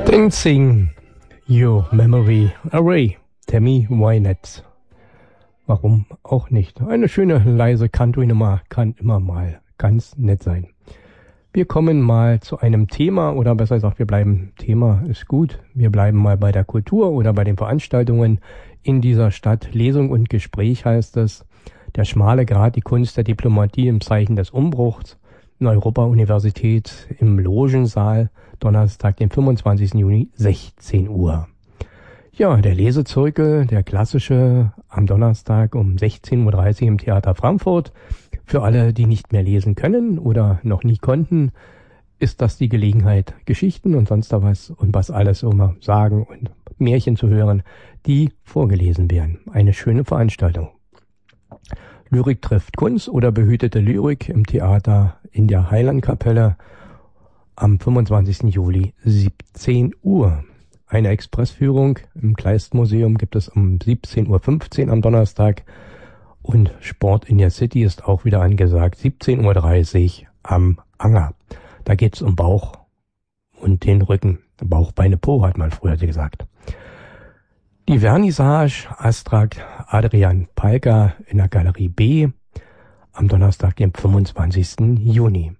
Dancing Your Memory Away, Tammy Wynette. Warum auch nicht? Eine schöne, leise Country-Nummer kann immer mal ganz nett sein. Wir kommen mal zu einem Thema, oder besser gesagt, wir bleiben, Thema ist gut, wir bleiben mal bei der Kultur oder bei den Veranstaltungen in dieser Stadt. Lesung und Gespräch heißt es. Der schmale Grat, die Kunst der Diplomatie im Zeichen des Umbruchs. In Europa-Universität im Logensaal, Donnerstag, den 25. Juni, 16 Uhr. Ja, der Lesezirkel, der klassische, am Donnerstag um 16.30 Uhr im Theater Frankfurt. Für alle, die nicht mehr lesen können oder noch nie konnten, ist das die Gelegenheit, Geschichten und sonst was und was alles immer sagen und Märchen zu hören, die vorgelesen werden. Eine schöne Veranstaltung. Lyrik trifft Kunst oder behütete Lyrik im Theater in der Heilandkapelle am 25. Juli, 17 Uhr. Eine Expressführung im Kleistmuseum gibt es um 17.15 Uhr am Donnerstag. Und Sport in der City ist auch wieder angesagt, 17.30 Uhr am Anger. Da geht's um Bauch und den Rücken. Bauch, Beine, Po, hat man früher gesagt. Die Vernissage Astrakt Adrian Palka in der Galerie B am Donnerstag, dem 25. Juni.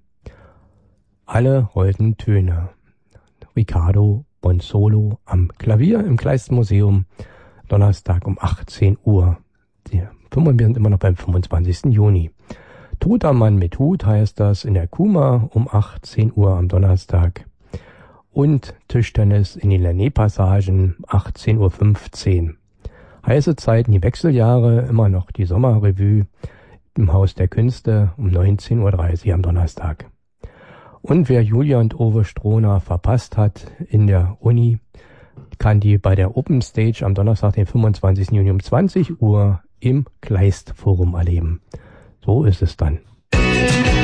Alle holden Töne. Riccardo Bonsolo am Klavier im Kleistmuseum, Donnerstag um 18 Uhr. Wir sind immer noch beim 25. Juni. Toter Mann mit Hut heißt das in der Kuma um 18 Uhr am Donnerstag. Und Tischtennis in den Lanné-Passagen 18.15 Uhr. Heiße Zeiten, die Wechseljahre, immer noch die Sommerrevue im Haus der Künste um 19.30 Uhr am Donnerstag. Und wer Julia und Uwe Strohner verpasst hat in der Uni, kann die bei der Open Stage am Donnerstag, den 25. Juni um 20 Uhr im Kleist Forum erleben. So ist es dann.